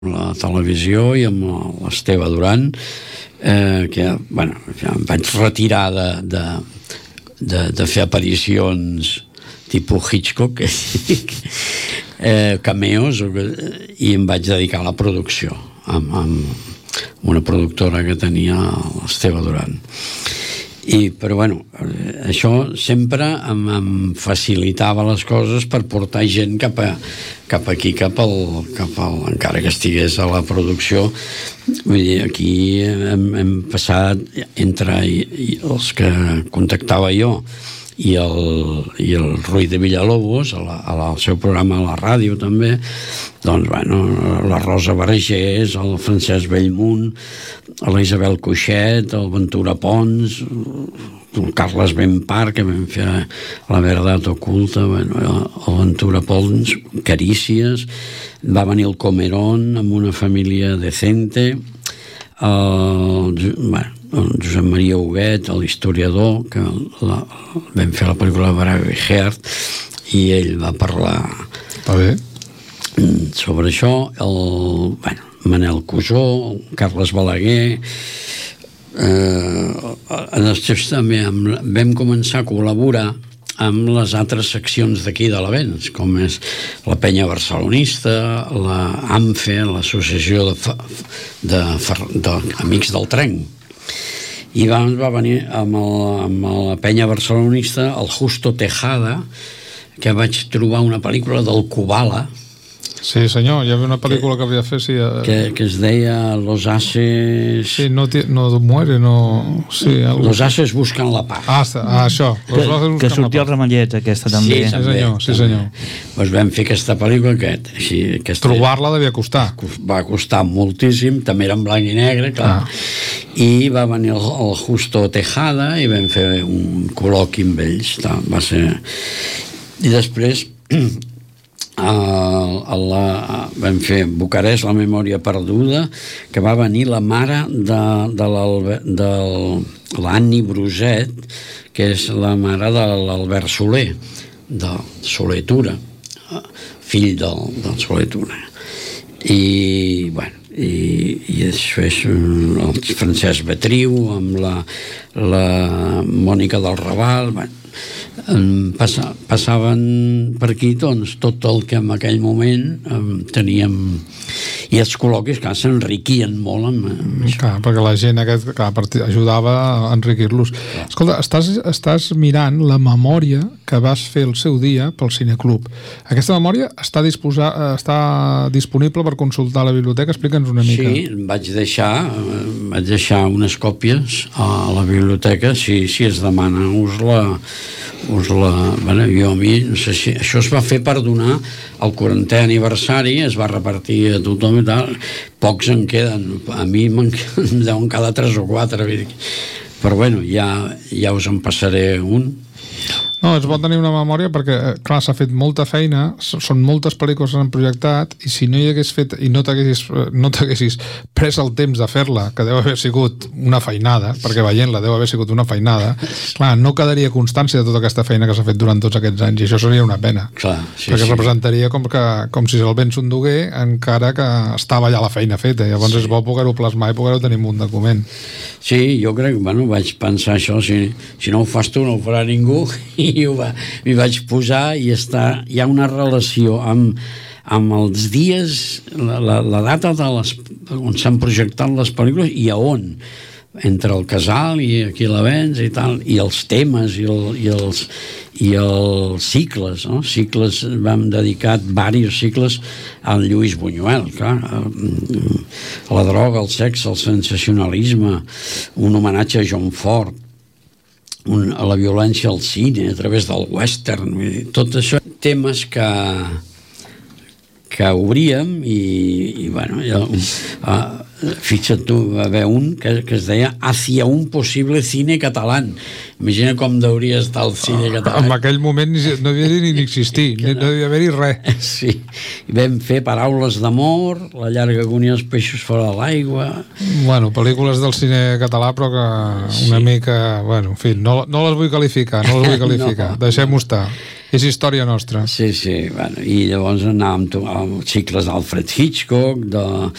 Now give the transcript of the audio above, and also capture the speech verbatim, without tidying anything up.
la televisió i amb l'Esteve Duran, eh, que bueno, ja em vaig retirar de, de, de, de fer aparicions tipus Hitchcock, eh, cameos, i em vaig dedicar a la producció amb, amb una productora que tenia l'Esteve Duran. I, però bueno, això sempre em, em facilitava les coses per portar gent cap, a, cap aquí, cap al, cap al, encara que estigués a la producció. Vull dir, aquí hem, hem passat entre i, i els que contactava jo i el, i el Rui de Villalobos a la, a la, al seu programa a la ràdio també, doncs bueno, la Rosa Vergés, el Francesc Bellmunt, la Isabel Cuixet, el Ventura Pons, el Carles Benpar, que vam fer La Verdad Oculta, bueno, el Ventura Pons, Carícies, va venir el Comerón amb Una família decente, el, bueno, el Josep Maria Huguet, l'historiador, que la, vam fer la pel·lícula Braveheart Heart, i ell va parlar sobre això. El, bueno, Manel Cusó, Carles Balaguer, eh, després també amb, vam començar a col·laborar amb les altres seccions d'aquí de l'Avenç, com és la Penya Barcelonista, la AMFE, l'Associació de, de, de, d'Amics del Tren. I abans va venir amb, el, amb la Penya Barcelonista el Justo Tejada, que vaig trobar una pel·lícula del Kubala. Sí, senyor, hi havia una pel·lícula que, que havia fet, sí, eh... que, que es deia Los Ases... Sí, no, no muere, no... Sí, algo... Los Ases buscan la paz. Ah, ah això. Que, que sortia el Ramellet, aquesta, també. Sí, sí senyor, sí, senyor. Doncs vam fer aquesta pel·lícula que... Així, aquesta... Trobar-la devia costar. Va costar moltíssim, també era en blanc i negre, clar. Ah. I va venir el, el Justo Tejada i vam fer un col·loqui amb ells. Va ser... I després... Uh, la, vam fer Bucarest, la memòria perduda, que va venir la mare de, de l'Anni Bruset, que és la mare de l'Albert Soler, de Soler Tura, fill del, del Soler Tura. I, bueno, i, i això és el Francesc Betriu amb la, la Mònica del Raval. Bueno, Passa, passaven per aquí doncs, tot el que en aquell moment eh, teníem, i els col·loquis que s'enriquien molt amb, amb això. Clar, perquè la gent aquest, clar, ajudava a enriquir-los. Escolta, estàs, estàs mirant la memòria que vas fer el seu dia pel Cineclub. Aquesta memòria està, disposa, està disponible per consultar a la biblioteca? Explica'ns una mica. Sí, vaig deixar, vaig deixar unes còpies a la biblioteca, si, si es demana us la... Us la bueno, jo a mi, no sé si això es va fer per donar el quarantè aniversari, es va repartir a tothom i tal, pocs en queden, a mi me'n deuen cada tres o quatre, però bueno, ja, ja us en passaré un. No, és bo tenir una memòria perquè, clar, s'ha fet molta feina, són moltes pel·lícules que s'han projectat, i si no hi hagués fet i no t'haguessis no t'haguessis pres el temps de fer-la, que deu haver sigut una feinada, perquè veient-la deu haver sigut una feinada, clar, no quedaria constància de tota aquesta feina que s'ha fet durant tots aquests anys, i això seria una pena. Clar, sí, perquè sí. Representaria com, que, com si el vent s'endugué encara que estava ja la feina feta, llavors sí. És bo poder-ho plasmar i poder-ho tenir en un document. Sí, jo crec, bueno, vaig pensar això, si, si no ho fas tu no ho farà ningú, i ho va, m'hi vaig posar, i està, hi ha una relació amb, amb els dies, la, la, la data de les, on s'han projectat les pel·lícules i a on, entre el Casal i aquí l'Avenç i tal, i els temes i, el, i, els, i els cicles, no? Cicles, vam dedicar diversos cicles al Lluís Buñuel, clar, a la droga, el sexe, el sensacionalisme, un homenatge a John Ford, un, a la violència al cine a través del western, tot això, temes que que obríem i, i bueno, ja, uh, fixa't tu, va haver un que, que es deia Hacia un possible cine català. Imagina com hauria estar el cine català. En aquell moment no devia ni existir, no devia haver-hi res. Sí, i vam fer Paraules d'amor, La llarga agonia dels peixos fora de l'aigua. Bueno, pel·lícules del cine català, però que una sí. mica, bueno, en fi, no, no les vull qualificar, no les vull qualificar, no, deixem-ho estar. És història nostra. Sí, sí, bueno, i llavors anàvem amb cicles d'Alfred Hitchcock, de